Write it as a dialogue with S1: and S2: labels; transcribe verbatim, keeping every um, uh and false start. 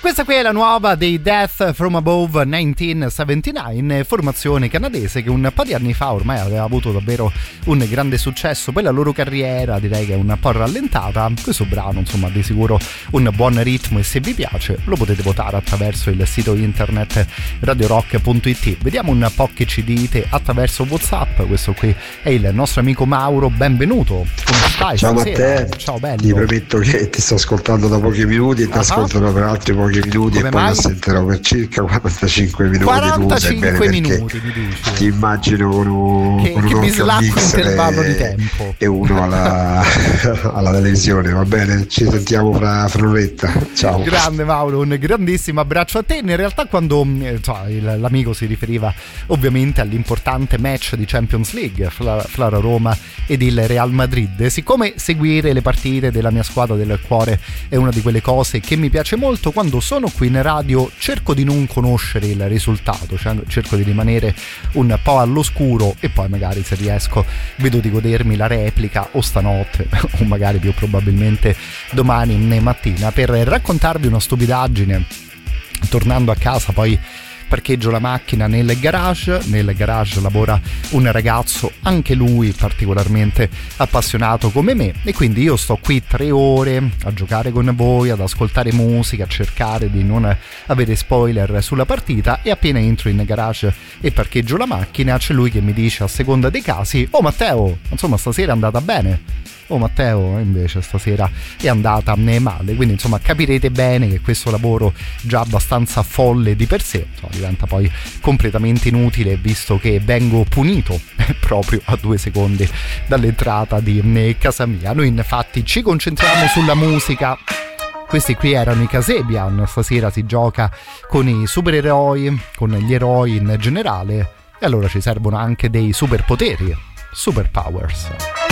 S1: Questa qui è la nuova dei Death from Above millenovecentosettantanove, formazione canadese che un po' di anni fa ormai aveva avuto davvero un grande successo. Poi la loro carriera direi che è un po' rallentata. Questo brano insomma di sicuro un buon ritmo, e se vi piace lo potete votare attraverso il sito internet radio rock punto it. Vediamo un po' che ci dite attraverso WhatsApp. Questo qui è il nostro amico Mauro, benvenuto. Come stai?
S2: Ciao
S1: stasera?
S2: Matteo,
S1: ciao bello.
S2: Ti prometto che ti sto ascoltando da pochi minuti e ti uh-huh. ascolterò per altri pochi minuti. Come e poi mai? Lo sentirò per circa quarantacinque minuti.
S1: quarantacinque minuti mi dici.
S2: Ti immagino con un,
S1: che,
S2: con
S1: che
S2: un
S1: bislacco intervallo
S2: e,
S1: di tempo
S2: e uno alla, alla televisione. Va bene, ci sentiamo fra, fra un'oretta. Ciao.
S1: Grande Mauro, un grandissimo abbraccio a te. In realtà quando cioè, il, l'amico si riferiva ovviamente all'importante match di Champions League fra, fra la Roma ed il Real Madrid, siccome seguire le partite della mia squadra del cuore è una di quelle cose che mi piace molto, quando sono qui in radio cerco di non conoscere il risultato, cioè cerco di rimanere un po' all'oscuro e poi magari se riesco vedo di godermi la replica o stanotte o magari più probabilmente domani mattina per raccontarvi una stupidaggine. Tornando a casa poi parcheggio la macchina nel garage, nel garage lavora un ragazzo, anche lui particolarmente appassionato come me, e quindi io sto qui tre ore a giocare con voi, ad ascoltare musica, a cercare di non avere spoiler sulla partita, e appena entro in garage e parcheggio la macchina c'è lui che mi dice a seconda dei casi: oh Matteo, insomma stasera è andata bene. Oh Matteo, invece stasera è andata male. Quindi insomma capirete bene che questo lavoro già abbastanza folle di per sé insomma, diventa poi completamente inutile, visto che vengo punito proprio a due secondi dall'entrata di casa mia. Noi infatti ci concentriamo sulla musica. Questi qui erano i Kasabian. Stasera si gioca con i supereroi, con gli eroi in generale, e allora ci servono anche dei superpoteri, superpowers.